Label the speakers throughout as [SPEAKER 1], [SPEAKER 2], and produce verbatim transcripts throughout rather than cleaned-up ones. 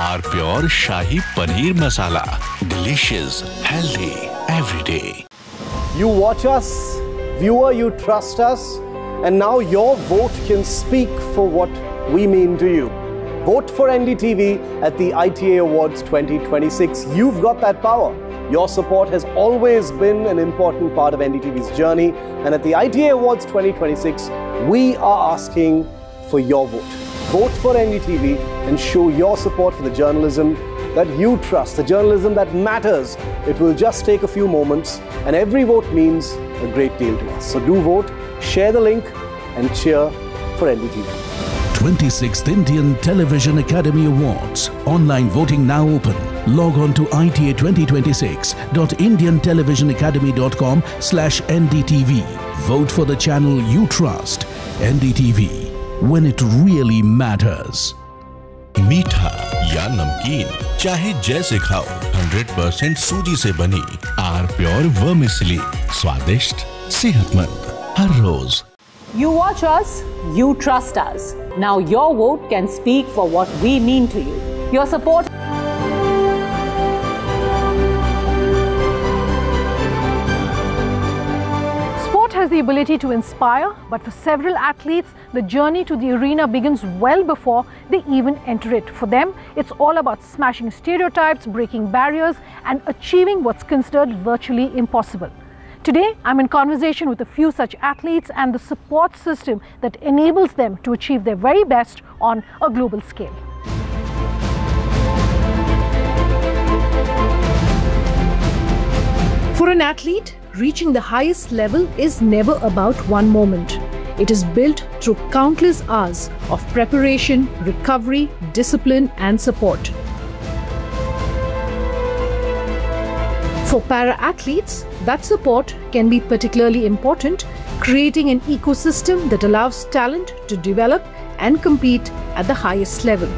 [SPEAKER 1] Are pure shahi paneer masala, delicious, healthy, everyday.
[SPEAKER 2] You watch us, viewer, you trust us, and now your vote can speak for what we mean to you. Vote for N D T V at the I T A Awards twenty twenty-six. You've got that power. Your support has always been an important part of N D T V's journey, and at the I T A Awards twenty twenty-six, we are asking for your vote. Vote for N D T V and show your support for the journalism that you trust, the journalism that matters. It will just take a few moments, and every vote means a great deal to us. So do vote, share the link, and cheer for N D T V.
[SPEAKER 3] twenty-sixth Indian Television Academy Awards. Online voting now open. Log on to I T A twenty twenty-six dot indian television academy dot com slash N D T V. Vote for the channel you trust. N D T V, when it really matters.
[SPEAKER 1] मीठा या नमकीन, चाहे जैसे खाओ, hundred percent सूजी से बनी are pure vermicelli, स्वादिष्ट, सेहतमंद, हर रोज।
[SPEAKER 4] You watch us, you trust us. Now your vote can speak for what we mean to you. Your support.
[SPEAKER 5] Sport has the ability to inspire, but for several athletes, the journey to the arena begins well before they even enter it. For them, it's all about smashing stereotypes, breaking barriers, and achieving what's considered virtually impossible. Today, I'm in conversation with a few such athletes and the support system that enables them to achieve their very best on a global scale. For an athlete, reaching the highest level is never about one moment. It is built through countless hours of preparation, recovery, discipline, and support. For para-athletes, that support can be particularly important, creating an ecosystem that allows talent to develop and compete at the highest level.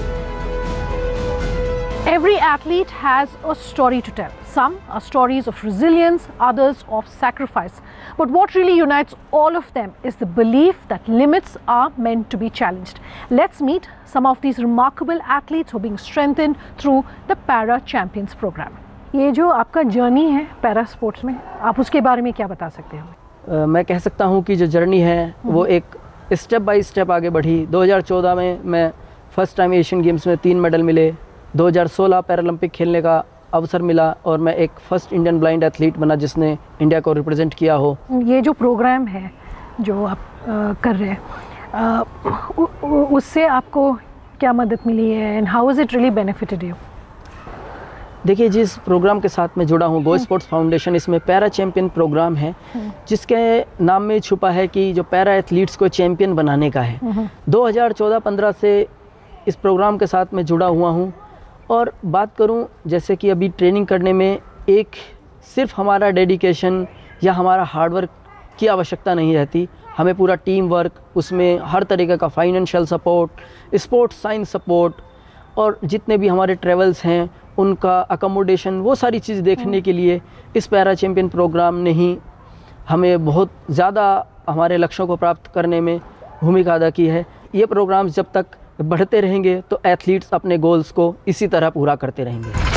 [SPEAKER 5] Every athlete has a story to tell. Some are stories of resilience, others of sacrifice. But what really unites all of them is the belief that limits are meant to be challenged. Let's meet some of these remarkable athletes who are being strengthened through the Para Champions program. ये जो आपका journey है para sports में, आप उसके बारे में क्या बता सकते हैं?
[SPEAKER 6] uh, मैं कह सकता हूँ कि जो जर्नी है वो एक स्टेप बाय स्टेप आगे बढ़ी। दो हज़ार चौदह में मैं फर्स्ट टाइम एशियन गेम्स में तीन मेडल मिले। दो हज़ार सोलह पैरालंपिक खेलने का अवसर मिला और मैं एक फर्स्ट इंडियन ब्लाइंड एथलीट बना जिसने इंडिया को रिप्रेजेंट किया हो। ये जो प्रोग्राम है जो आप आ, कर रहे हैं, उससे आपको क्या मदद मिली है and how is it really benefited you? देखिए, जिस प्रोग्राम के साथ मैं जुड़ा हूँ, गो स्पोर्ट्स फाउंडेशन, इसमें पैरा चैम्पियन प्रोग्राम है जिसके नाम में छुपा है कि जो पैरा एथलीट्स को चैम्पियन बनाने का है। दो हज़ार चौदह पंद्रह से इस प्रोग्राम के साथ मैं जुड़ा हुआ हूँ और बात करूँ जैसे कि अभी ट्रेनिंग करने में एक सिर्फ हमारा डेडिकेशन या हमारा हार्डवर्क की आवश्यकता नहीं रहती, हमें पूरा टीम वर्क, उसमें हर तरीके का financial support, sports science support और जितने भी हमारे ट्रेवल्स हैं उनका अकोमोडेशन, वो सारी चीज़ देखने के लिए इस पैरा चैम्पियन प्रोग्राम ने ही हमें बहुत ज़्यादा हमारे लक्ष्यों को प्राप्त करने में भूमिका अदा की है। ये प्रोग्राम्स जब तक बढ़ते रहेंगे तो एथलीट्स अपने गोल्स को इसी तरह पूरा करते रहेंगे।